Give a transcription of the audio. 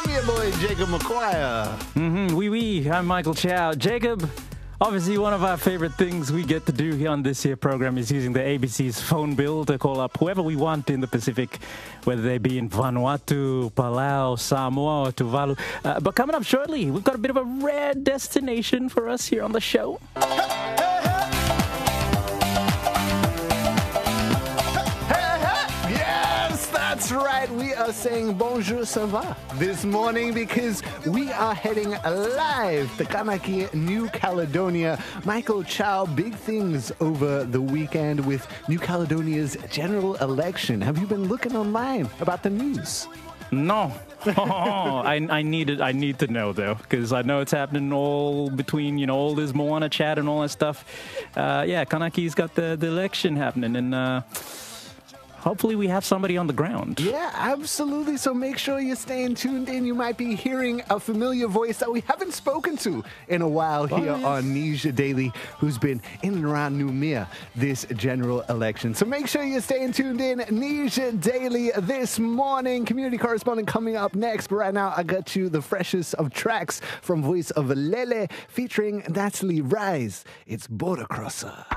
I'm your boy, Jacob McGuire. Oui, I'm Michael Chow. Jacob, obviously one of our favorite things we get to do here on this here program is using the ABC's phone bill to call up whoever we want in the Pacific, whether they be in Vanuatu, Palau, Samoa, or Tuvalu. But coming up shortly, we've got a bit of a rare destination for us here on the show. That's right, we are saying bonjour ça va this morning because we are heading live to Kanaki, New Caledonia. Michael Chow, big things over the weekend with New Caledonia's general election. Have you been looking online about the news? No. I need to know though, because I know it's happening all between, all this Moana chat and all that stuff. Kanaki's got the election happening, and hopefully we have somebody on the ground. Yeah, absolutely. So make sure you're staying tuned in. You might be hearing a familiar voice that we haven't spoken to in a while here on Nija Daily, who's been in and around Noumea this general election. So make sure you're staying tuned in. Nija Daily this morning. Community correspondent coming up next. But right now, I got you the freshest of tracks from Voice of Lele featuring Natalie Rise. It's Border Crosser.